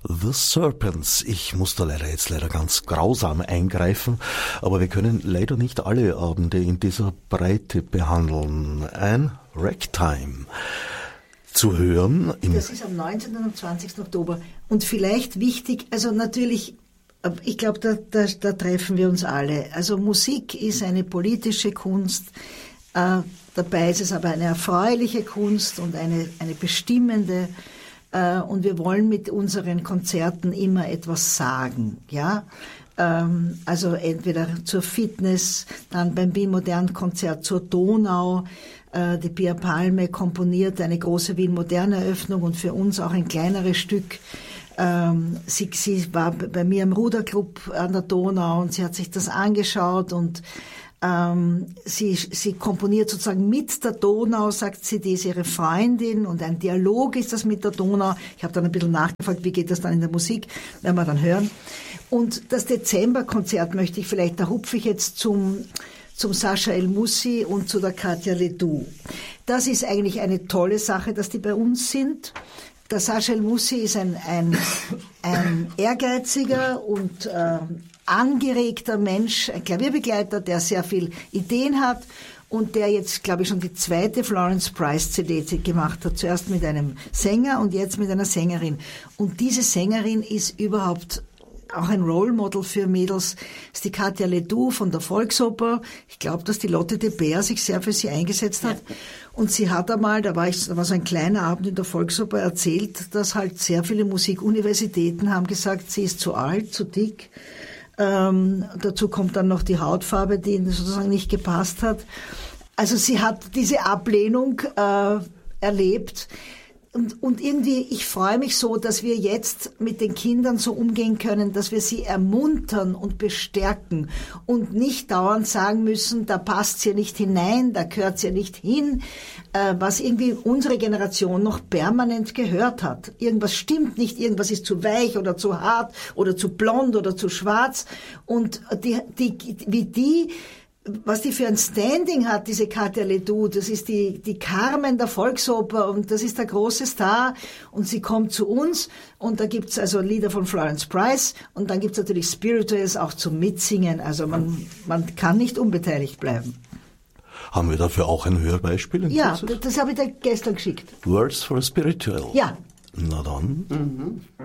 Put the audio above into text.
The Serpents. Ich muss da leider ganz grausam eingreifen, aber wir können leider nicht alle Abende in dieser Breite behandeln. Ein Ragtime zu hören. Das ist am 19. und 20. Oktober. Und vielleicht wichtig, also natürlich, ich glaube, da treffen wir uns alle. Also Musik ist eine politische Kunst, dabei ist es aber eine erfreuliche Kunst und eine bestimmende. Und wir wollen mit unseren Konzerten immer etwas sagen, ja. Also entweder zur Fitness, dann beim Wien-Modern-Konzert zur Donau. Die Pia Palme komponiert eine große Wien-Modern-Eröffnung und für uns auch ein kleineres Stück. Sie war bei mir im Ruderclub an der Donau und sie hat sich das angeschaut und sie komponiert sozusagen mit der Donau, sagt sie, die ist ihre Freundin und ein Dialog ist das mit der Donau. Ich habe dann ein bisschen nachgefragt, wie geht das dann in der Musik, werden wir dann hören. Und das Dezemberkonzert möchte ich vielleicht, da hupfe ich jetzt zum Sascha El Moussi und zu der Katja Ledoux. Das ist eigentlich eine tolle Sache, dass die bei uns sind. Der Sascha El Moussi ist ein ehrgeiziger und angeregter Mensch, ein Klavierbegleiter, der sehr viel Ideen hat und der jetzt, glaube ich, schon die zweite Florence Price CD gemacht hat. Zuerst mit einem Sänger und jetzt mit einer Sängerin. Und diese Sängerin ist überhaupt auch ein Role Model für Mädels. Das ist die Katja Ledoux von der Volksoper. Ich glaube, dass die Lotte de Beer sich sehr für sie eingesetzt hat. Und sie hat einmal, da war so ein kleiner Abend in der Volksoper, erzählt, dass halt sehr viele Musikuniversitäten haben gesagt, sie ist zu alt, zu dick. Dazu kommt dann noch die Hautfarbe, die sozusagen nicht gepasst hat. Also sie hat diese Ablehnung erlebt. Und irgendwie, ich freue mich so, dass wir jetzt mit den Kindern so umgehen können, dass wir sie ermuntern und bestärken und nicht dauernd sagen müssen, da passt sie nicht hinein, da gehört sie nicht hin, was irgendwie unsere Generation noch permanent gehört hat. Irgendwas stimmt nicht, irgendwas ist zu weich oder zu hart oder zu blond oder zu schwarz. Und was die für ein Standing hat, diese Katja Ledoux, das ist die Carmen der Volksoper und das ist der große Star und sie kommt zu uns und da gibt's also Lieder von Florence Price und dann gibt's natürlich Spirituals auch zum Mitsingen, also man kann nicht unbeteiligt bleiben. Haben wir dafür auch ein Hörbeispiel? Ja, das habe ich dir gestern geschickt. Words for a Spiritual. Ja. Na dann.